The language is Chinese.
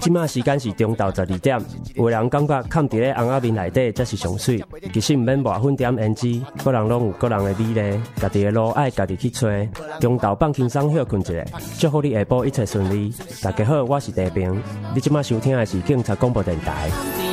即马时间是中昼12点，有人感觉藏伫咧红仔面内底才是上水，其实毋免抹粉点胭脂，个人拢有个人的美丽，家己的路爱家己去找。中昼放轻松休困一下，祝福你下晡一切顺利。大家好，我是地平，你即马收听的是警察广播电台。